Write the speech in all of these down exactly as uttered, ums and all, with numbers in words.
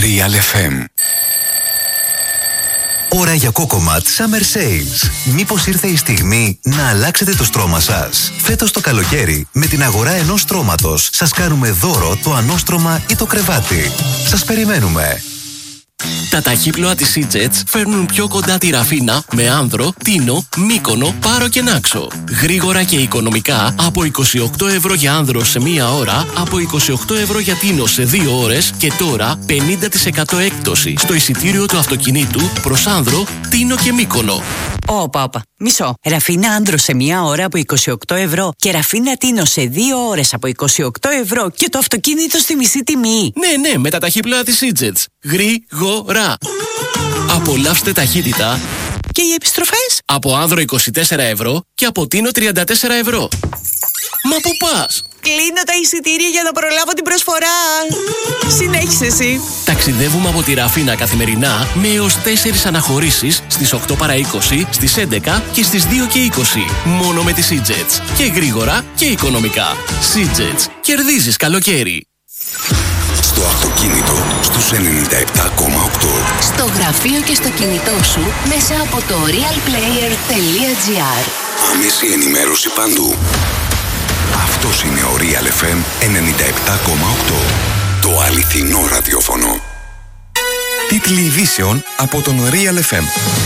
Real εφ εμ. Ώρα για Cocomat Summer Sales. Μήπως ήρθε η στιγμή να αλλάξετε το στρώμα σας? Φέτος το καλοκαίρι, με την αγορά ενός στρώματος, σας κάνουμε δώρο το ανώστρωμα ή το κρεβάτι. Σας περιμένουμε. Τα ταχύπλοα της Seajets φέρνουν πιο κοντά τη Ραφίνα με Άνδρο, Τίνο, Μύκονο, Πάρο και Νάξο. Γρήγορα και οικονομικά από είκοσι οκτώ ευρώ για Άνδρο σε μία ώρα, από είκοσι οκτώ ευρώ για Τίνο σε δύο ώρες και τώρα πενήντα τοις εκατό έκπτωση στο εισιτήριο του αυτοκινήτου προς Άνδρο, Τίνο και Μύκονο. Όπα, όπα. Μισό. Ραφίνα Άνδρο σε μία ώρα από είκοσι οκτώ ευρώ και Ραφίνα Τίνο σε δύο ώρες από είκοσι οκτώ ευρώ και το αυτοκίνητο στη μισή τιμή. Ναι, ναι, με τα ταχύπλοα της Seajets. Γρήγορα. Απολαύστε ταχύτητα. Και οι επιστροφές? Από Άνδρο είκοσι τέσσερα ευρώ και από Τίνο τριάντα τέσσερα ευρώ. Μα πού πας? Κλείνω τα εισιτήρια για να προλάβω την προσφορά. Συνέχισε εσύ. Ταξιδεύουμε από τη Ραφίνα καθημερινά με έως τέσσερις αναχωρήσεις στις οκτώ παρά είκοσι, στις έντεκα και στις δύο και είκοσι. Μόνο με τη Seajets. Και γρήγορα και οικονομικά. Seajets. Κερδίζεις καλοκαίρι. Στο αυτοκίνητο στους ενενήντα επτά κόμμα οκτώ. Στο γραφείο και στο κινητό σου μέσα από το realplayer.gr. Άμεση ενημέρωση παντού. Αυτός είναι ο Real εφ εμ ενενήντα επτά κόμμα οκτώ. Το αληθινό ραδιόφωνο. Τίτλοι ειδήσεων από τον Real εφ εμ.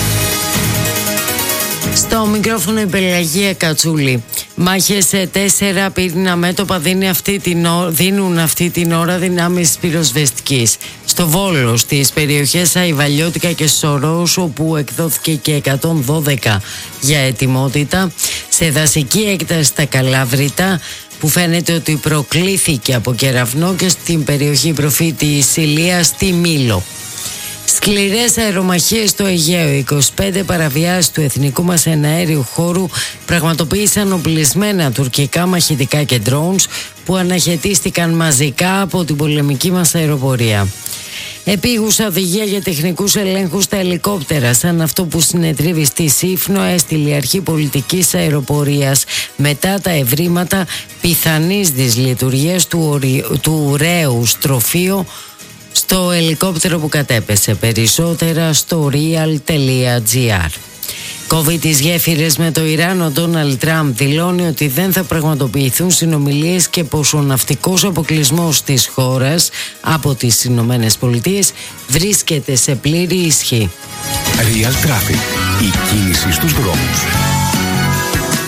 Στο μικρόφωνο η Πελαγία Κατσούλη. Μάχες σε τέσσερα πυρήνα μέτωπα δίνει αυτή την ώρα, δίνουν αυτή την ώρα δυνάμεις πυροσβεστικής. Στο Βόλο, στις περιοχές Αϊβαλιώτικα και Σωρός, όπου εκδόθηκε και εκατόν δώδεκα για ετοιμότητα. Σε δασική έκταση στα Καλάβρητα, που φαίνεται ότι προκλήθηκε από κεραυνό, και στην περιοχή Προφήτης Ηλίας στη Μήλο. Σκληρές αερομαχίες στο Αιγαίο. είκοσι πέντε παραβιάσεις του εθνικού μας εναέριου χώρου πραγματοποίησαν οπλισμένα τουρκικά μαχητικά και drones που αναχαιτίστηκαν μαζικά από την πολεμική μας αεροπορία. Επίγουσα οδηγία για τεχνικούς ελέγχους στα ελικόπτερα, σαν αυτό που συνετρίβει στη Σύφνο, έστειλε η Αρχή Πολιτικής Αεροπορίας μετά τα ευρήματα πιθανής δυσλειτουργίας του, ορι... του ουραίου στροφείου στο ελικόπτερο που κατέπεσε. Περισσότερα στο real.gr. Κόβει τις γέφυρες με το Ιράν. Ο Ντόναλντ Τραμπ δηλώνει ότι δεν θα πραγματοποιηθούν συνομιλίες και πως ο ναυτικός αποκλεισμός της χώρας από τις Ηνωμένες Πολιτείες βρίσκεται σε πλήρη ισχύ. Real Traffic. Η κίνηση στους δρόμους.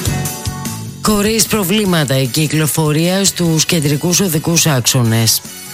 Χωρίς προβλήματα η κυκλοφορία στους κεντρικούς οδικούς άξονες.